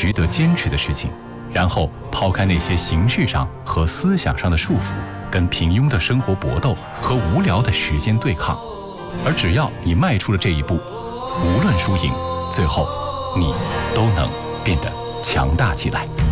值得坚持的事情，然后抛开那些形式上和思想上的束缚，跟平庸的生活搏斗和无聊的时间对抗。而只要你迈出了这一步，无论输赢，最后你都能变得强大起来。